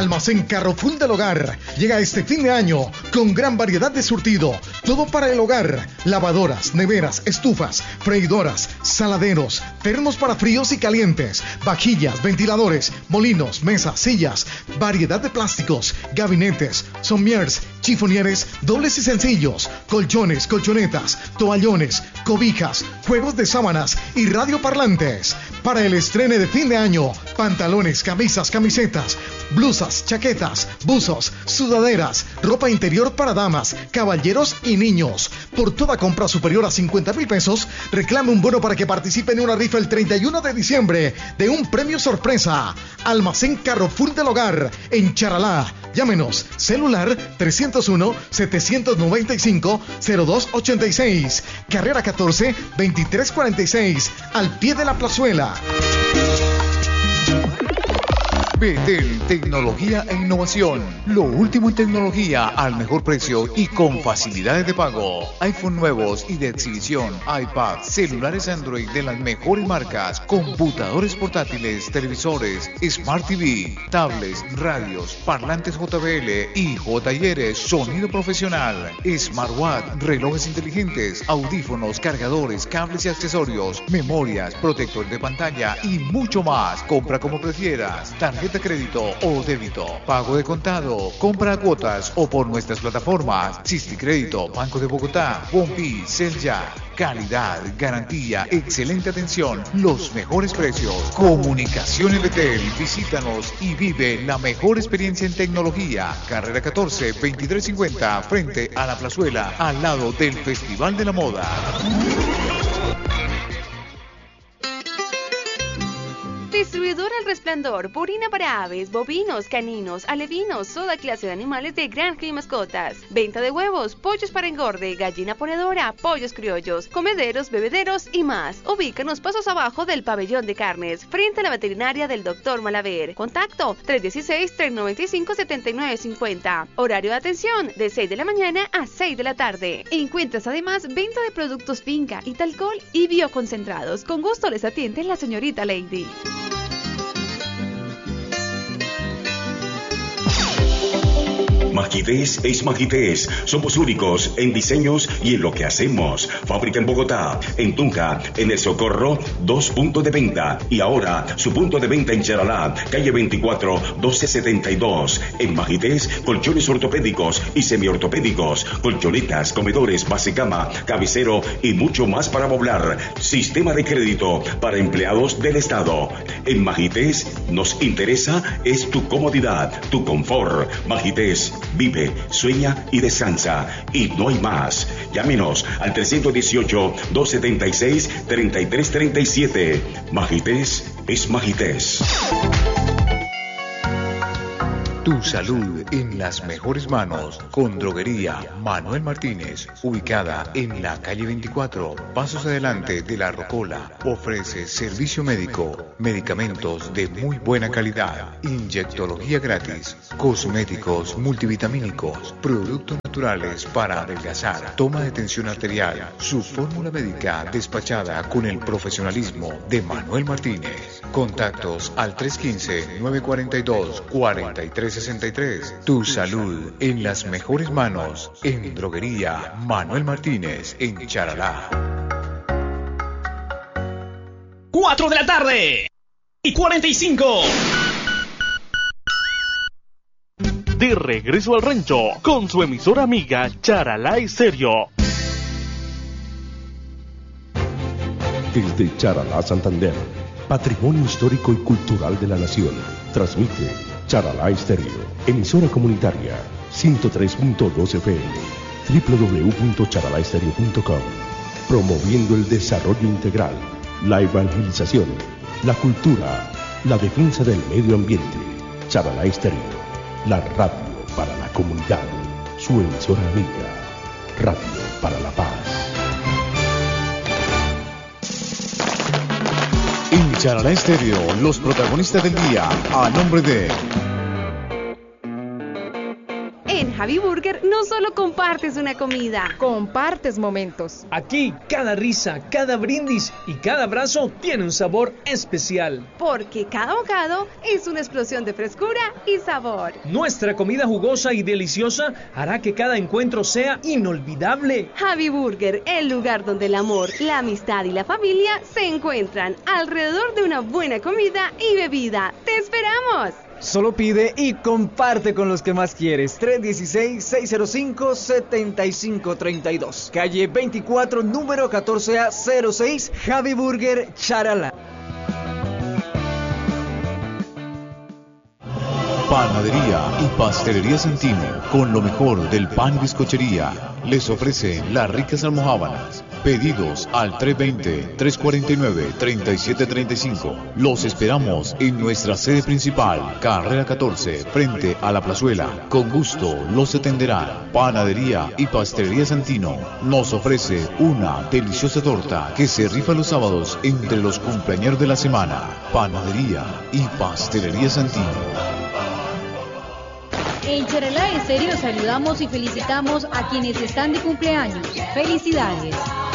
Almacén Carrefour del Hogar llega este fin de año con gran variedad de surtido. Todo para el hogar: lavadoras, neveras, estufas, freidoras, saladeros, termos para fríos y calientes, vajillas, ventiladores, molinos, mesas, sillas, variedad de plásticos, gabinetes, sommiers, chifonieres, dobles y sencillos, colchones, colchonetas, toallones, cobijas, juegos de sábanas y radioparlantes. Para el estreno de fin de año, pantalones, camisas, camisetas, blusas, chaquetas, buzos, sudaderas, ropa interior para damas, caballeros y niños. Por toda compra superior a 50,000 pesos, reclame un bono para que participe en una rifa el 31 de diciembre de un premio sorpresa. Almacén Carrefour del Hogar en Charalá. Llámenos, celular 301-795-0286, carrera 14, 2346, al pie de la plazuela. Betel Tecnología e Innovación. Lo último en tecnología al mejor precio y con facilidades de pago. iPhone nuevos y de exhibición, iPad, celulares Android de las mejores marcas, computadores portátiles, televisores, Smart TV, tablets, radios, parlantes JBL y JBL, sonido profesional, smartwatch, relojes inteligentes, audífonos, cargadores, cables y accesorios, memorias, protectores de pantalla y mucho más. Compra como prefieras. Tarjeta de crédito o débito, pago de contado, compra a cuotas o por nuestras plataformas Sisti Crédito, Banco de Bogotá, Pompi, Celya. Calidad, garantía, excelente atención, los mejores precios. Comunicaciones Betel, visítanos y vive la mejor experiencia en tecnología. Carrera 14, 2350, frente a la plazuela, al lado del Festival de la Moda. Distribuidora El Resplandor, purina para aves, bovinos, caninos, alevinos, toda clase de animales de granja y mascotas. Venta de huevos, pollos para engorde, gallina ponedora, pollos criollos, comederos, bebederos y más. Ubícanos pasos abajo del pabellón de carnes, frente a la veterinaria del Dr. Malaver. Contacto 316-395-7950. Horario de atención de 6 de la mañana a 6 de la tarde. Encuentras además venta de productos finca, Italcol y bioconcentrados. Con gusto les atiende la señorita Lady. Magités es Magités. Somos únicos en diseños y en lo que hacemos. Fábrica en Bogotá, en Tunja, en El Socorro, 2 puntos de venta. Y ahora, su punto de venta en Charalá, calle 24, 1272. En Magités, colchones ortopédicos y semiortopédicos, colchonetas, comedores, base cama, cabecero y mucho más para moblar. Sistema de crédito para empleados del Estado. En Magités, nos interesa es tu comodidad, tu confort. Magités, vive, sueña y descansa. Y no hay más. Llámenos al 318-276-3337. Magités es Magités. Tu salud en las mejores manos con Droguería Manuel Martínez, ubicada en la calle 24, pasos adelante de La Rocola. Ofrece servicio médico, medicamentos de muy buena calidad, inyectología gratis, cosméticos multivitamínicos, productos naturales para adelgazar, toma de tensión arterial, su fórmula médica despachada con el profesionalismo de Manuel Martínez. Contactos al 315-942-4363. Tu salud en las mejores manos en Droguería Manuel Martínez en Charalá. 4 de la tarde y 45. De regreso al rancho con su emisora amiga Charalá Estéreo. Desde Charalá, Santander, patrimonio histórico y cultural de la nación, transmite Charalá Estéreo, emisora comunitaria 103.2 FM, www.charalaestereo.com, promoviendo el desarrollo integral, la evangelización, la cultura, la defensa del medio ambiente. Charalá Estéreo, la radio para la comunidad, su emisora amiga, Radio para la Paz. En Charalá Estéreo, los protagonistas del día, a nombre de... Javi Burger no solo compartes una comida, compartes momentos. Aquí, cada risa, cada brindis y cada abrazo tiene un sabor especial. Porque cada bocado es una explosión de frescura y sabor. Nuestra comida jugosa y deliciosa hará que cada encuentro sea inolvidable. Javi Burger, el lugar donde el amor, la amistad y la familia se encuentran alrededor de una buena comida y bebida. ¡Te esperamos! Solo pide y comparte con los que más quieres. 316-605-7532. Calle 24, número 14A06, Javi Burger, Charalá. Panadería y Pastelería Santino, con lo mejor del pan y bizcochería, les ofrece las ricas almojábanas. Pedidos al 320-349-3735. Los esperamos en nuestra sede principal, carrera 14, frente a la plazuela. Con gusto los atenderán. Panadería y Pastelería Santino nos ofrece una deliciosa torta que se rifa los sábados entre los cumpleaños de la semana. Panadería y Pastelería Santino. En Charalá Estéreo saludamos y felicitamos a quienes están de cumpleaños. ¡Felicidades!